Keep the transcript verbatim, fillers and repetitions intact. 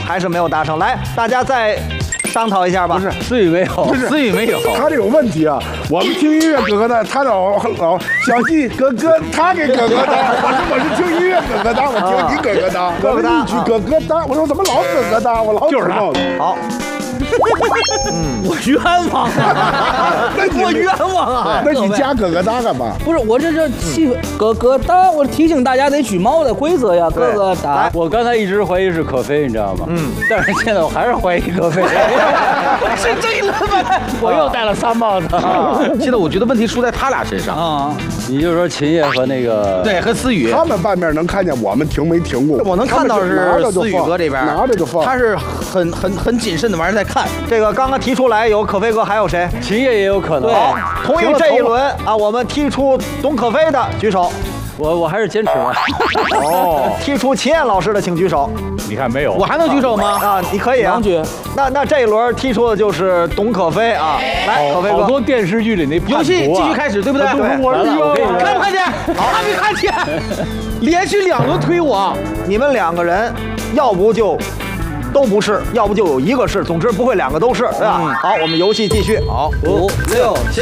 还是没有达成。来，大家再商讨一下吧。 不是思雨没有， 不是思雨没有。 他这有问题啊！我们听音乐咯咯哒，他老老小弟咯咯，他给咯咯哒。我说我是听音乐咯咯哒，我听你咯咯哒， 咯咯哒一句咯咯哒。我说怎么老咯咯哒？我老就是他好。 我冤枉啊！我冤枉啊！ 那你加咯咯哒干嘛？ 不是我这这气咯咯哒，我提醒大家得举猫的规则呀，咯咯哒。 我刚才一直怀疑是可飞，你知道吗？嗯，但是现在我还是怀疑可飞。 是这一轮吗？ 我又戴了仨帽子。 现在我觉得问题出在他俩身上啊！ 你就说秦烨和那个对，和思雨， 他们半面能看见，我们停没停过？ 我能看到是思雨哥这边拿着就放， 他是很很很谨慎的玩意儿在看。 这个刚刚提出来有可飞哥，还有谁？ 秦烨也有可能。 好，同意这一轮啊，我们踢出董可飞的举手。 我我还是坚持吧。 哦，踢出秦燕老师的请举手。 你看没有？ 我还能举手吗？ 啊，你可以啊。 能举。 那那这一轮踢出的就是董可飞啊。来，可飞哥。 好多电视剧里那游戏继续开始，对不对？ 对。 我看不看见？看没看见？连续两轮推我。 你们两个人，要不就都不是，要不就有一个是，总之不会两个都是，对吧？好，我们游戏继续。 好， 五六七。